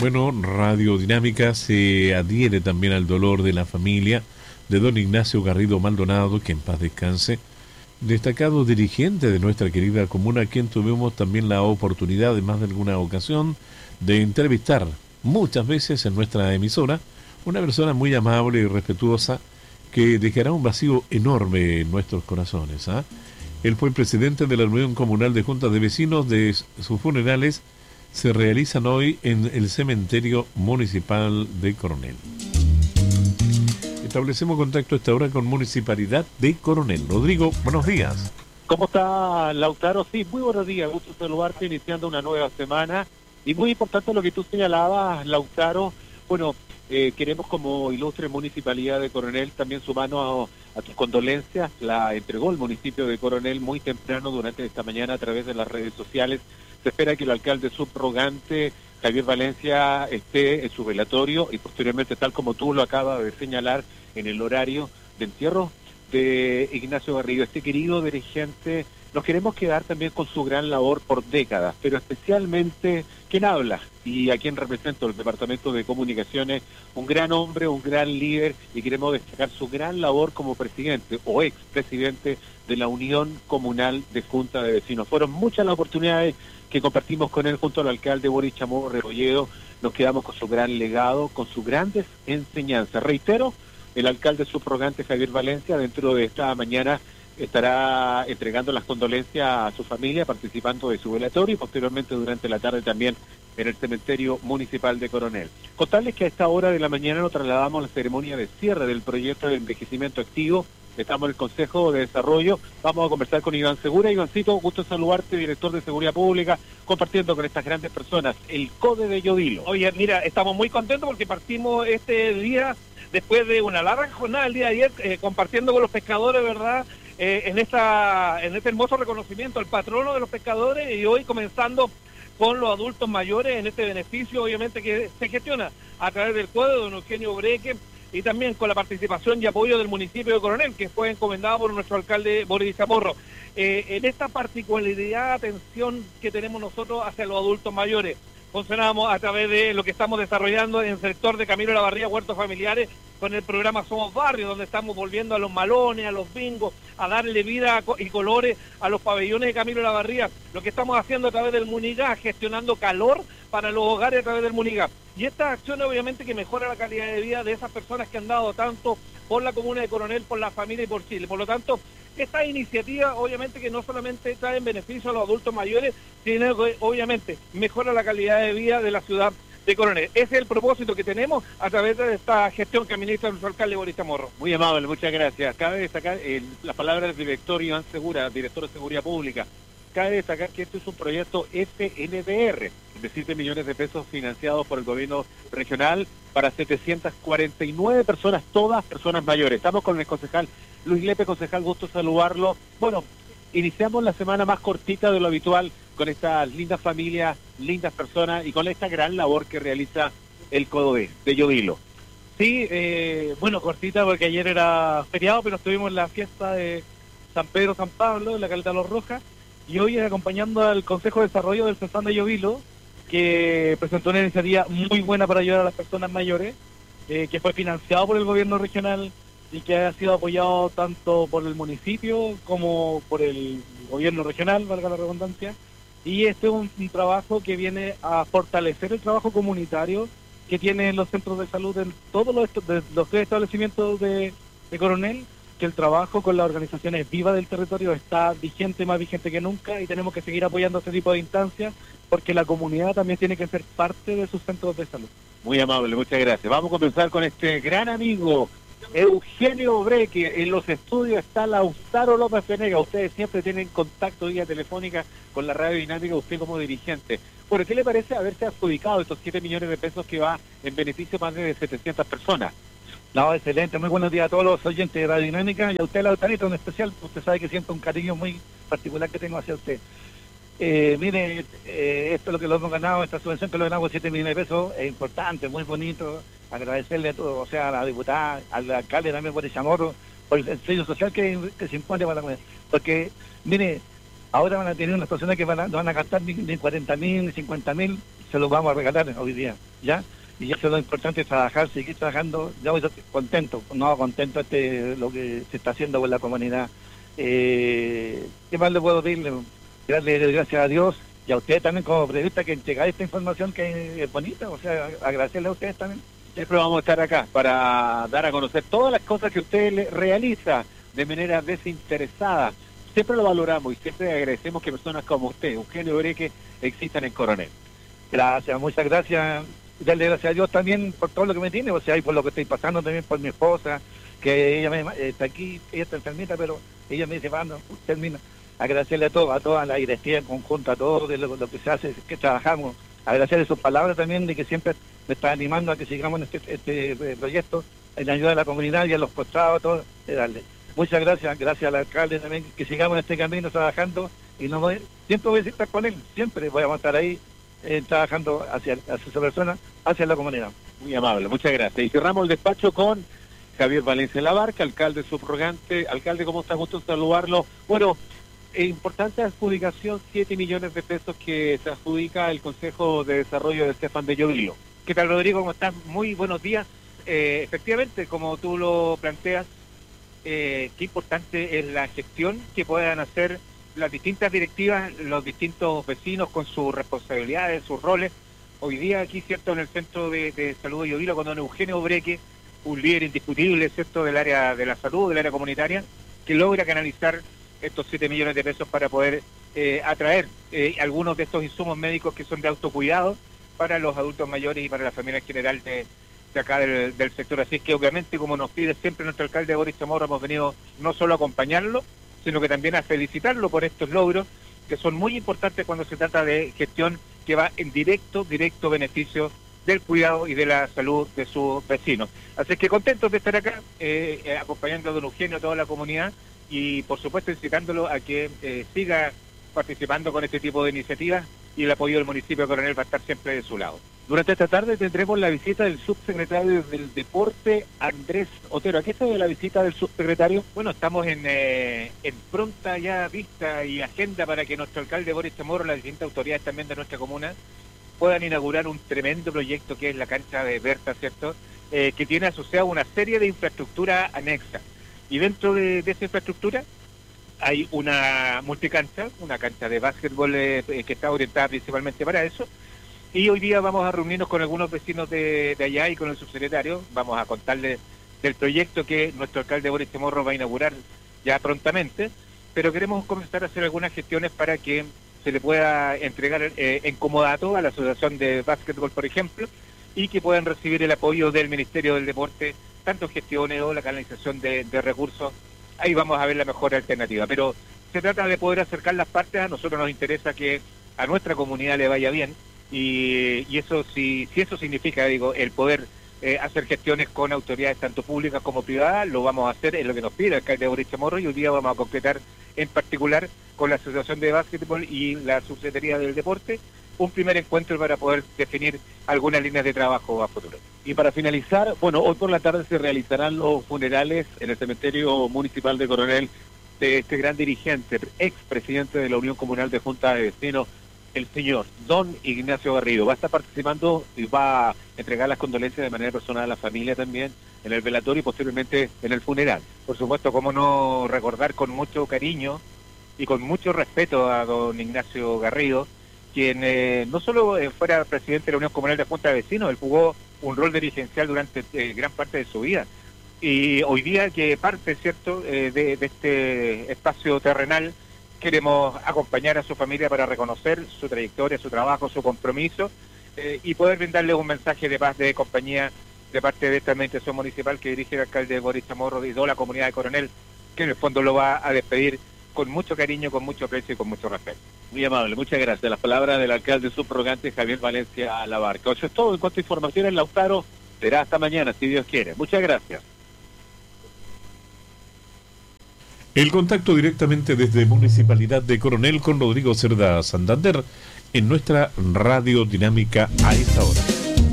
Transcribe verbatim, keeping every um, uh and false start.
Bueno, Radio Dinámica se adhiere también al dolor de la familia de don Ignacio Garrido Maldonado, que en paz descanse, destacado dirigente de nuestra querida comuna, a quien tuvimos también la oportunidad, en más de alguna ocasión, de entrevistar muchas veces en nuestra emisora, una persona muy amable y respetuosa que dejará un vacío enorme en nuestros corazones. ¿eh? Él fue presidente de la Unión Comunal de Juntas de Vecinos. De sus funerales se realizan hoy en el cementerio municipal de Coronel. Establecemos contacto a esta hora con Municipalidad de Coronel. Rodrigo, buenos días. ¿Cómo está, Lautaro? Sí, muy buenos días, gusto saludarte, iniciando una nueva semana. Y muy importante lo que tú señalabas, Lautaro. Bueno, eh, queremos como ilustre Municipalidad de Coronel también sumarnos a, a tus condolencias. La entregó el municipio de Coronel muy temprano durante esta mañana a través de las redes sociales. Se espera que el alcalde subrogante, Javier Valencia, esté en su velatorio y posteriormente, tal como tú lo acabas de señalar, en el horario de entierro de Ignacio Garrido, este querido dirigente. Nos queremos quedar también con su gran labor por décadas, pero especialmente quien habla y a quien represento, el Departamento de Comunicaciones, un gran hombre, un gran líder, y queremos destacar su gran labor como presidente o expresidente de la Unión Comunal de Junta de Vecinos. Fueron muchas las oportunidades que compartimos con él junto al alcalde Boris Chamorro Rebolledo. Nos quedamos con su gran legado, con sus grandes enseñanzas. Reitero, el alcalde subrogante Javier Valencia dentro de esta mañana estará entregando las condolencias a su familia, participando de su velatorio y posteriormente durante la tarde también en el cementerio municipal de Coronel. Contarles que a esta hora de la mañana nos trasladamos a la ceremonia de cierre del proyecto de envejecimiento activo. Estamos en el Consejo de Desarrollo. Vamos a conversar con Iván Segura. Ivancito, gusto saludarte, director de Seguridad Pública, compartiendo con estas grandes personas el CODE de Yodilo. Oye, mira, estamos muy contentos porque partimos este día después de una larga jornada el día de ayer, eh, compartiendo con los pescadores, ¿verdad?, eh, en esta en este hermoso reconocimiento al patrono de los pescadores, y hoy comenzando con los adultos mayores en este beneficio, obviamente, que se gestiona a través del CODE de don Eugenio Breque, y también con la participación y apoyo del municipio de Coronel, que fue encomendado por nuestro alcalde Boris Chamorro. Eh, en esta particularidad, atención que tenemos nosotros hacia los adultos mayores, funcionamos a través de lo que estamos desarrollando en el sector de Camilo Lavarría, Huertos Familiares, con el programa Somos Barrio, donde estamos volviendo a los malones, a los bingos, a darle vida y colores a los pabellones de Camilo Lavarría. Lo que estamos haciendo a través del Muniga, gestionando calor para los hogares a través del Muniga. Y esta acción obviamente que mejora la calidad de vida de esas personas que han dado tanto por la comuna de Coronel, por la familia y por Chile. Por lo tanto, esta iniciativa obviamente que no solamente trae beneficio a los adultos mayores, sino que obviamente mejora la calidad de vida de la ciudad de Coronel. Ese es el propósito que tenemos a través de esta gestión que administra nuestro alcalde Boris Chamorro. Muy amable, muchas gracias. Cabe destacar eh, las palabras del director Iván Segura, director de Seguridad Pública. Cabe destacar que este es un proyecto F N D R, de siete millones de pesos financiados por el gobierno regional para setecientas cuarenta y nueve personas, todas personas mayores. Estamos con el concejal Luis Lepe. Concejal, gusto saludarlo. Bueno, iniciamos la semana más cortita de lo habitual con estas lindas familias, lindas personas y con esta gran labor que realiza el CODE de Yodilo. Sí, eh, bueno, cortita porque ayer era feriado, pero estuvimos en la fiesta de San Pedro San Pablo, en la Caleta de los Rojas, y hoy acompañando al Consejo de Desarrollo del CESAN de Yodilo, que presentó una iniciativa muy buena para ayudar a las personas mayores, eh, que fue financiado por el gobierno regional y que ha sido apoyado tanto por el municipio como por el gobierno regional, valga la redundancia. Y este es un, un trabajo que viene a fortalecer el trabajo comunitario que tienen los centros de salud en todos los, de, los tres establecimientos de, de Coronel, que el trabajo con las organizaciones vivas del territorio está vigente, más vigente que nunca, y tenemos que seguir apoyando este tipo de instancias porque la comunidad también tiene que ser parte de sus centros de salud. Muy amable, muchas gracias. Vamos a comenzar con este gran amigo Eugenio Breque. En los estudios está Lautaro López Venegas. Ustedes siempre tienen contacto vía telefónica con la Radio Dinámica, usted como dirigente. Bueno, ¿qué le parece haberse adjudicado estos siete millones de pesos que va en beneficio más de setecientas personas? No, excelente. Muy buenos días a todos los oyentes de Radio Dinámica y a usted, Lautarito, en especial. Usted sabe que siento un cariño muy particular que tengo hacia usted. Eh, mire, eh, esto es lo que lo hemos ganado, esta subvención que lo ganamos, siete millones de pesos, es importante, muy bonito. Agradecerle a todo, o sea, a la diputada, al alcalde también por el Chamorro, por el sello social que, que se impone para la comunidad. Porque, mire, ahora van a tener unas personas que van a, no van a gastar ni, ni cuarenta mil, ni cincuenta mil, se los vamos a regalar hoy día. ¿ya? Y eso es lo importante, trabajar, seguir trabajando. Yo estoy contento, no contento este lo que se está haciendo con la comunidad. Eh, ¿Qué más le puedo pedirle? Darle gracias a Dios y a ustedes también como periodistas que entregar esta información que es bonita, o sea, agradecerle a ustedes también. Siempre vamos a estar acá para dar a conocer todas las cosas que usted le realiza de manera desinteresada. Siempre lo valoramos y siempre agradecemos que personas como usted, Eugenio Breque, existan en Coronel. Gracias, muchas gracias. Darle gracias a Dios también por todo lo que me tiene, o sea, y por lo que estoy pasando también por mi esposa, que ella me, está aquí, ella está enfermita, pero ella me dice, vamos, termina. Agradecerle a todos, a toda la directiva en conjunto, a todos de lo, lo que se hace, que trabajamos. Agradecerle sus palabras también, de que siempre me está animando a que sigamos en este, este proyecto, en ayuda a la comunidad y a los postrados, todo, de darle. Muchas gracias, gracias al alcalde también, que sigamos en este camino trabajando, y no voy, siempre voy a estar con él, siempre voy a estar ahí, eh, trabajando hacia, hacia esa persona, hacia la comunidad. Muy amable, muchas gracias. Y cerramos el despacho con Javier Valencia Labarca, alcalde subrogante. Alcalde, ¿cómo está? Gusto saludarlo. Bueno, eh, importante adjudicación, siete millones de pesos que se adjudica el Consejo de Desarrollo de Estefan de Llobillo. ¿Qué tal, Rodrigo? ¿Cómo estás? Muy buenos días. Eh, efectivamente, como tú lo planteas, eh, qué importante es la gestión que puedan hacer las distintas directivas, los distintos vecinos con sus responsabilidades, sus roles. Hoy día aquí, ¿cierto?, en el Centro de, de Salud de Llobillo, con don Eugenio Breque, un líder indiscutible, ¿cierto?, del área de la salud, del área comunitaria, que logra canalizar estos siete millones de pesos para poder eh, atraer eh, algunos de estos insumos médicos que son de autocuidado para los adultos mayores y para la familia en general de, de acá del, del sector. Así es que obviamente, como nos pide siempre nuestro alcalde Boris Chamorro, hemos venido no solo a acompañarlo, sino que también a felicitarlo por estos logros, que son muy importantes cuando se trata de gestión que va en directo, directo beneficio del cuidado y de la salud de sus vecinos. Así que contentos de estar acá, eh, eh, acompañando a don Eugenio, a toda la comunidad, y por supuesto incitándolo a que eh, siga participando con este tipo de iniciativas, y el apoyo del municipio de Coronel va a estar siempre de su lado. Durante esta tarde tendremos la visita del subsecretario del Deporte, Andrés Otero. ¿A qué se debe la visita del subsecretario? Bueno, estamos en, eh, en pronta ya vista y agenda para que nuestro alcalde Boris Chamorro, las distintas autoridades también de nuestra comuna, puedan inaugurar un tremendo proyecto que es la cancha de Berta, ¿cierto?, eh, que tiene asociada una serie de infraestructura anexa. Y dentro de, de esa infraestructura hay una multicancha, una cancha de básquetbol eh, que está orientada principalmente para eso. Y hoy día vamos a reunirnos con algunos vecinos de, de allá y con el subsecretario. Vamos a contarles del proyecto que nuestro alcalde Boris Chamorro va a inaugurar ya prontamente, pero queremos comenzar a hacer algunas gestiones para que se le pueda entregar eh, en comodato a la Asociación de Básquetbol, por ejemplo, y que puedan recibir el apoyo del Ministerio del Deporte, tanto gestiones o la canalización de, de recursos. Ahí vamos a ver la mejor alternativa, pero se trata de poder acercar las partes. A nosotros nos interesa que a nuestra comunidad le vaya bien, y, y eso si, si eso significa, digo, el poder eh, hacer gestiones con autoridades tanto públicas como privadas, lo vamos a hacer, es lo que nos pide el alcalde Boris Chamorro, y hoy día vamos a concretar en particular con la Asociación de Básquetbol y la Subsecretaría del Deporte un primer encuentro para poder definir algunas líneas de trabajo a futuro. Y para finalizar, bueno, hoy por la tarde se realizarán los funerales en el cementerio municipal de Coronel de este gran dirigente, expresidente de la Unión Comunal de Junta de Vecinos, el señor don Ignacio Garrido. Va a estar participando y va a entregar las condolencias de manera personal a la familia también en el velatorio y posteriormente en el funeral. Por supuesto, cómo no recordar con mucho cariño y con mucho respeto a don Ignacio Garrido, quien eh, no solo eh, fuera presidente de la Unión Comunal de Junta de Vecinos, él jugó un rol dirigencial durante eh, gran parte de su vida. Y hoy día que parte, ¿cierto?, eh, de, de este espacio terrenal, queremos acompañar a su familia para reconocer su trayectoria, su trabajo, su compromiso, eh, y poder brindarle un mensaje de paz, de compañía, de parte de esta administración municipal que dirige el alcalde Boris Chamorro y toda la comunidad de Coronel, que en el fondo lo va a despedir con mucho cariño, con mucho aprecio y con mucho respeto. Muy amable, muchas gracias. Las palabras del alcalde subrogante Javier Valencia Labarca. Eso es todo en cuanto a información en Lautaro. Será hasta mañana, si Dios quiere. Muchas gracias. El contacto directamente desde Municipalidad de Coronel con Rodrigo Cerda Santander en nuestra radio dinámica a esta hora.